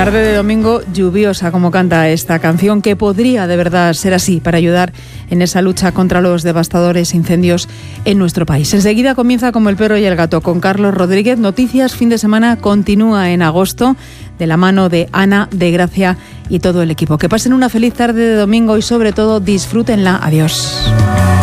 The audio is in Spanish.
Tarde de domingo lluviosa, como canta esta canción, que podría de verdad ser así para ayudar en esa lucha contra los devastadores incendios en nuestro país. Enseguida comienza Como el perro y el gato con Carlos Rodríguez. Noticias fin de semana continúa en agosto de la mano de Ana, de Gracia y todo el equipo. Que pasen una feliz tarde de domingo y sobre todo disfrútenla. Adiós.